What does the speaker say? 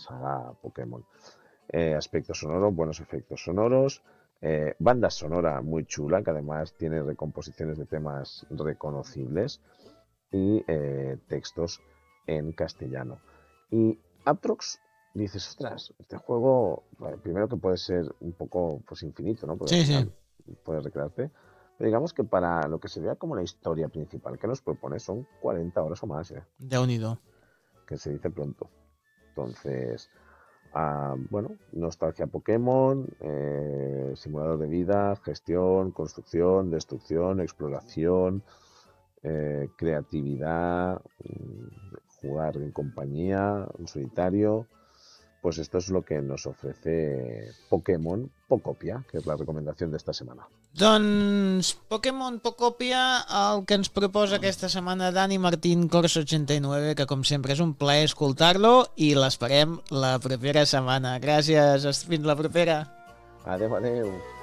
saga Pokémon. Aspectos sonoros, buenos efectos sonoros, banda sonora muy chula, que además tiene recomposiciones de temas reconocibles y textos en castellano. Y Aprox, dices, ostras, este juego, primero que puede ser un poco pues infinito, ¿no? Porque al Sí, sí, final puedes recrearte. Pero digamos que para lo que sería como la historia principal que nos propone son 40 horas o más, déu-n'hi-do. que se dice pronto. Entonces, bueno, nostalgia Pokémon, simulador de vida, gestión, construcción, destrucción, exploración, creatividad, jugar en compañía, en solitario. Pues esto es lo que nos ofrece Pokémon Pocopia, que es la recomendación de esta semana. Doncs Pokémon Pocopia, el que ens proposa aquesta setmana Dani Martín Corso 89, que com sempre és un plaer escoltar-lo i l'esperem la propera setmana. Gràcies, fins la propera. Adeu, adeu.